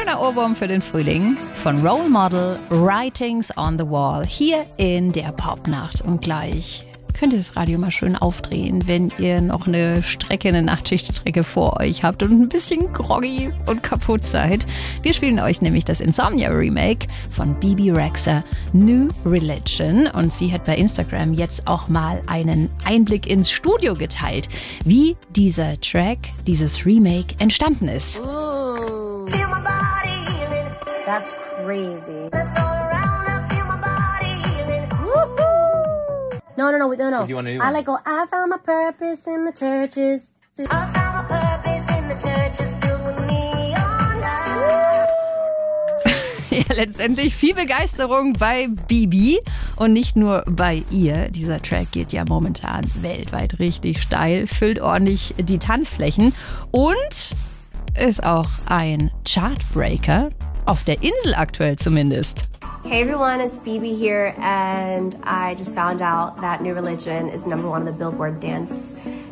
Schöner Ohrwurm für den Frühling von Role Model, Writings on the Wall, hier in der Popnacht. Und gleich könnt ihr das Radio mal schön aufdrehen, wenn ihr noch eine Nachtschichtstrecke vor euch habt und ein bisschen groggy und kaputt seid. Wir spielen euch nämlich das Insomnia-Remake von Bebe Rexha, New Religion. Und sie hat bei Instagram jetzt auch mal einen Einblick ins Studio geteilt, wie dieser Track, dieses Remake entstanden ist. Ooh. Feel my body healing. That's crazy. That's all around. I feel my body healing. Woohoo! No. What do you want to do? I I found my purpose in the churches. I found my purpose in the churches filled with neon lights. Ja, letztendlich viel Begeisterung bei Bebe und nicht nur bei ihr. Dieser Track geht ja momentan weltweit richtig steil, füllt ordentlich die Tanzflächen und ist auch ein Chartbreaker, auf der Insel aktuell zumindest. Hey everyone, it's Bebe here, and I just found out that New Religion is #1 on the Billboard Dance